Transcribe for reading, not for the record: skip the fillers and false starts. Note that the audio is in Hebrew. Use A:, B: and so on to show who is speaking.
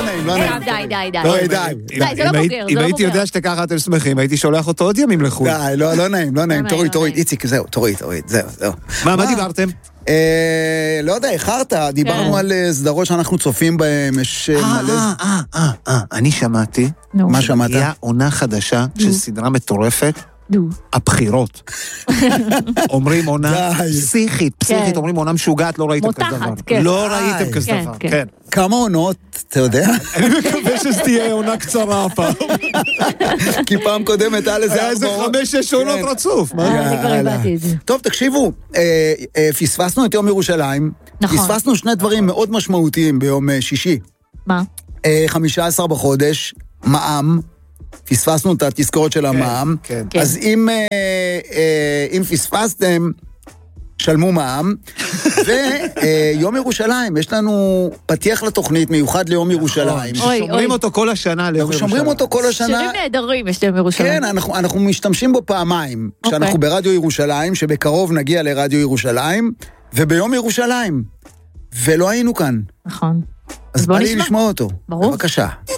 A: נעים, לא נעים.
B: די, זה לא בוגר.
C: אם הייתי יודע שאתה ככה אתם שמחים, הייתי שולח אותו עוד ימים לחו"ל.
A: די, לא נעים, תוריד, איציק, זהו, תוריד, זהו.
C: מה דיברתם?
A: לא יודע, איחרת, דיברנו על סדרות שאנחנו צופים בהם, יש מלא...
C: אני שמעתי,
A: מה שמעת?
C: היה עונה חדשה של סדרה מטורפת, הבחירות. אומרים עונה פסיכית, אומרים עונה משוגעת, לא ראיתם כזה דבר. לא ראיתם כזה דבר, כן.
A: כמה עונות, אתה יודע?
C: אני מקווה שתהיה עונה קצרה הפעם.
A: כי פעם קודמת היה לזה
C: 5-6 עונות רצוף.
B: אני כבר הבאתי את זה.
A: טוב, תקשיבו, פספסנו את יום ירושלים, פספסנו שני דברים מאוד משמעותיים ביום שישי.
B: מה?
A: 15 בחודש, מע"מ, פספסנו את התזכורת של המע"מ, אז אם פספסתם, שלמו מע"מ, ויום ירושלים, יש לנו פתיח לתוכנית מיוחד ליום ירושלים.
C: שומרים אותו כל השנה ליום ירושלים.
A: שומרים אותו כל השנה.
B: שירים נהדרים יש ליום ירושלים.
A: כן, אנחנו משתמשים בו פעמיים, כשאנחנו ברדיו ירושלים, שבקרוב נגיע לרדיו ירושלים, וביום ירושלים, ולא היינו כאן.
B: נכון.
A: אז בא לי לשמוע אותו.
B: ברור.
A: בבקשה.